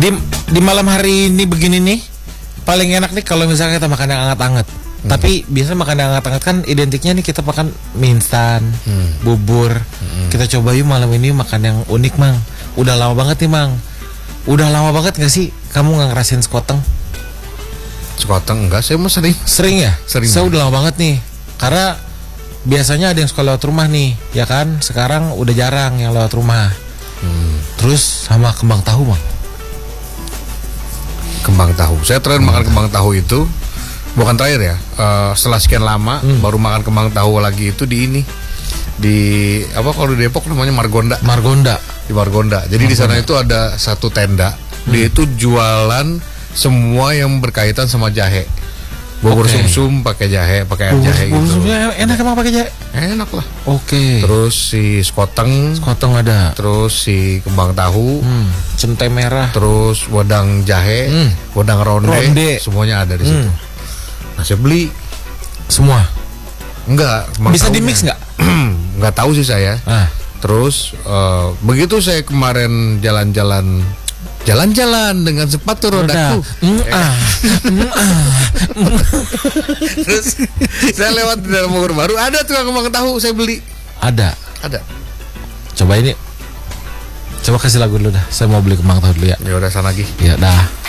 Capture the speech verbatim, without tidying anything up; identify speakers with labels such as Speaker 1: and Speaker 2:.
Speaker 1: Di di malam hari ini begini nih, paling enak nih kalau misalnya kita makan yang hangat-hangat. Hmm. Tapi biasanya makan yang hangat-hangat kan identiknya nih kita makan mie instan, hmm. bubur. Hmm. Kita coba yuk malam ini makan yang unik, Mang. Udah lama banget nih, Mang. Udah lama banget gak sih kamu gak ngerasain sekoteng?
Speaker 2: Sekoteng enggak, saya mau sering.
Speaker 1: Sering ya?
Speaker 2: Sering.
Speaker 1: Saya udah lama banget nih. Karena biasanya ada yang suka lewat rumah nih, ya kan? Sekarang udah jarang yang lewat rumah. Hmm. Terus sama kembang tahu, Mang.
Speaker 2: Kembang tahu. Saya terakhir hmm. makan kembang tahu itu bukan terakhir ya. Uh, setelah sekian lama hmm. baru makan kembang tahu lagi itu di ini. Di apa kalau di Depok namanya Margonda.
Speaker 1: Margonda.
Speaker 2: Di Margonda. Jadi Margonda. Di sana itu ada satu tenda. Hmm. Dia itu jualan semua yang berkaitan sama jahe. Bubur okay. sumsum pakai jahe, pakai air jahe
Speaker 1: bubur
Speaker 2: gitu.
Speaker 1: Bubur enak emang pakai jahe?
Speaker 2: Enak lah.
Speaker 1: Oke. Okay.
Speaker 2: Terus si sekoteng,
Speaker 1: sekoteng ada.
Speaker 2: Terus si kembang tahu, hmm.
Speaker 1: centai merah,
Speaker 2: terus wedang jahe, hmm. wedang ronde, ronde, semuanya ada di situ. Hmm. Nah, saya beli
Speaker 1: semua.
Speaker 2: Enggak,
Speaker 1: bisa di mix nggak?
Speaker 2: Nggak tahu sih saya. Ah. Terus uh, begitu saya kemarin jalan-jalan Jalan-jalan dengan sepatu rodaku. Mm, ah, mm, ah. Terus saya lewat di dalam Bogor Baru, ada tukang kembang tahu, saya beli.
Speaker 1: Ada.
Speaker 2: Ada.
Speaker 1: Coba ini. Coba kasih lagu dulu dah. Saya mau beli kembang tahu dulu ya.
Speaker 2: Ya udah sana lagi.
Speaker 1: Ya dah.